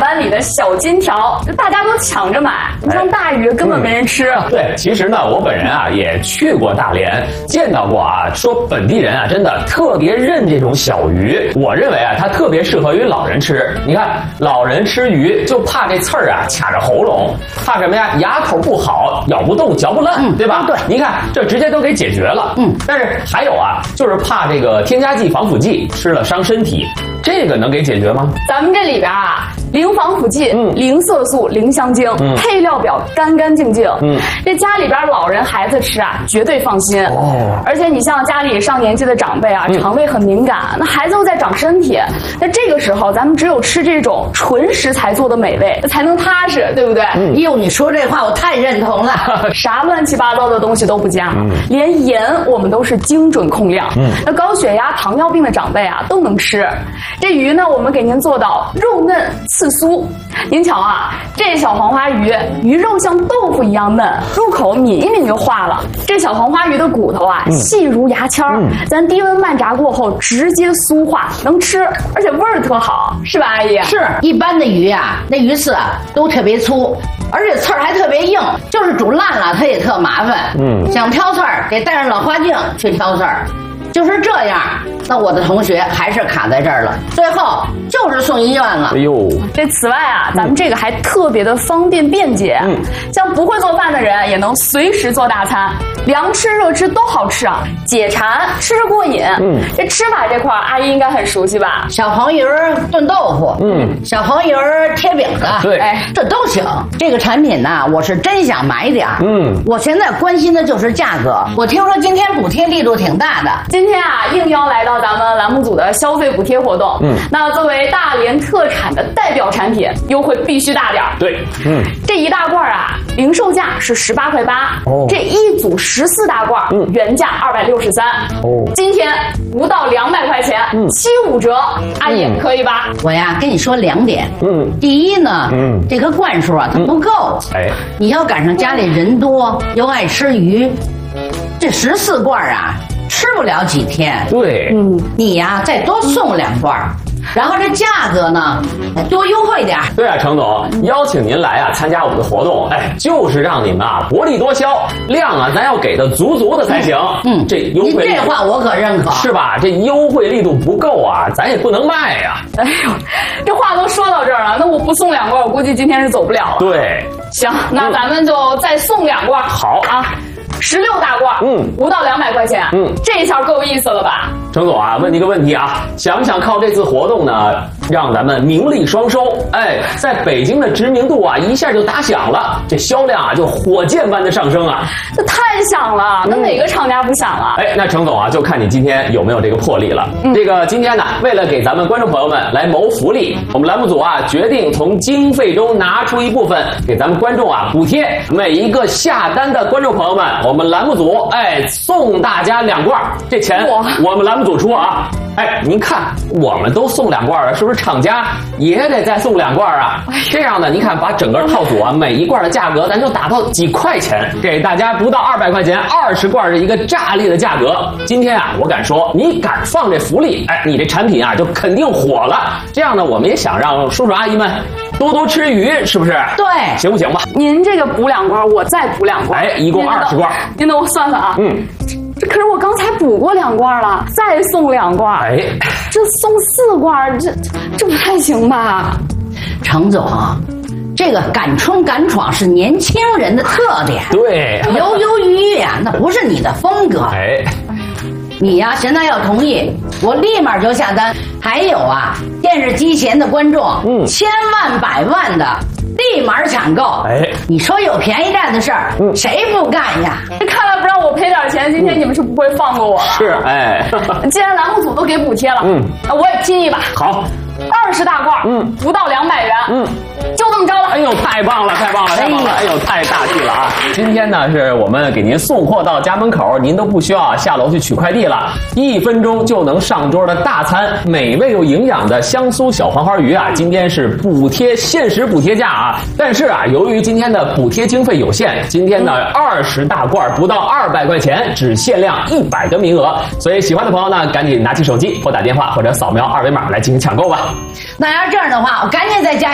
湾里的小金条，大家都抢着买，你像大鱼根本没人吃。 对，其实呢，我本人啊也去过大连，见到过啊，说本地人啊真的特别认这种小鱼。我认为啊，它特别适合于老人吃。你看，老人吃鱼就怕这刺儿啊卡着喉咙，怕什么呀？牙口不好，咬不动，嚼不烂，对吧？ 对， 你看这直接都给解决了。但是还有啊，就是怕这个添加剂、防腐剂吃了伤身体，这个能给解决吗？ 咱们这里边啊，零防腐剂、零色素、零香精，配料表干干净净。这家里边老人孩子吃啊，绝对放心。而且你像家里上年纪的长辈啊，肠胃很敏感，那孩子又在长身体，那这个时候咱们只有吃这种纯食材做的美味，才能踏实，对不对？ 哟，你说这话我太认同了。 啥乱七八糟的东西都不加，连盐我们都是精准控量。那高血压、糖尿病的长辈啊都能吃。这鱼呢，我们给您做到肉嫩刺酥。您瞧啊，这小黄花鱼，鱼肉像豆腐一样嫩，入口抿一抿就化了。这小黄花鱼的骨头啊，细如牙签儿，咱低温慢炸过后直接酥化，能吃，而且味儿特好，是吧，阿姨？ 是，一般的鱼啊，那鱼刺啊都特别粗，而且刺儿还特别硬，就是煮烂了它也特麻烦。想挑刺儿得戴上老花镜去挑刺儿。就是这样，那我的同学还是卡在这儿了，最后就是送医院了。 哎呦， 这此外啊，咱们这个还特别的方便便捷，像不会做饭的人也能随时做大餐，凉吃热吃都好吃啊，解馋，吃着过瘾。这吃法这块阿姨应该很熟悉吧？ 小黄鱼炖豆腐，小黄鱼贴饼子， 对， 这都行。这个产品呢，我是真想买点。我现在关心的就是价格。我听说今天补贴力度挺大的。 今天啊，应邀来到咱们栏目组的消费补贴活动。那作为大连特产的代表产品，优惠必须大点。 对， 这一大罐啊，零售价是18.8块，这一组14大罐，原价263。今天不到200块钱，75折，阿姨可以吧？ 我呀跟你说2点。第一呢，这个罐数啊它不够。你要赶上家里人多又爱吃鱼，这14罐啊。吃不了几天， 对， 你呀再多送2罐，然后这价格呢多优惠点。 对啊，程总，邀请您来啊参加我们的活动，就是让你们啊薄利多销，量啊咱要给的足足的才行。这优惠， 您这话我可认可， 是吧？这优惠力度不够啊，咱也不能卖呀。 哎呦，这话都说到这儿了，那我不送2罐，我估计今天是走不了了。 对， 行，那咱们就再送2罐。 好啊。16大罐，不到200块钱，这一下够意思了吧？ 程总啊，问你个问题啊，想不想靠这次活动呢，让咱们名利双收？在北京的知名度啊，一下就打响了，这销量啊就火箭般的上升啊！ 这太响了，那哪个厂家不响啊？ 那程总啊，就看你今天有没有这个魄力了。这个今天呢，为了给咱们观众朋友们来谋福利，我们栏目组啊决定从经费中拿出一部分给咱们观众啊补贴，每一个下单的观众朋友们，我们栏目组送大家2罐，这钱我们栏目组出啊。您看我们都送2罐了，是不是厂家也得再送2罐啊？这样呢，您看把整个套组啊每一罐的价格咱就打到几块钱，给大家不到200块钱20罐的一个炸裂的价格。今天啊，我敢说你敢放这福利，你这产品啊就肯定火了。这样呢，我们也想让叔叔阿姨们多多吃鱼，是不是？ 对， 行不行吧？ 您这个补2罐，我再补2罐， 一共20罐。 您等我算算啊。这可是我刚才补过2罐了，再送2罐，这送4罐，这不太行吧？ 程总，这个敢冲敢闯是年轻人的特点。 对， 犹犹豫豫呀，那不是你的风格。你呀，现在要同意，我立马就下单。还有啊，电视机前的观众，千万百万的立马抢购。你说有便宜占的事儿，谁不干呀？ 看来不让我赔点钱，今天你们是不会放过我了。 是， 既然栏目组都给补贴了，那我也拼一把。 好 ，20大罐，不到200元，就这么着了。 哎呦，太棒了，太棒了，太棒了！哎呦，太大气了啊！今天呢，是我们给您送货到家门口，您都不需要下楼去取快递了，1分钟就能上桌的大餐，美味又营养的香酥小黄花鱼啊！今天是限时补贴价啊！但是啊，由于今天的补贴经费有限，今天呢20大罐不到200块钱，只限量100个名额，所以喜欢的朋友呢，赶紧拿起手机拨打电话或者扫描2维码来进行抢购吧。 那要这样的话，我赶紧再加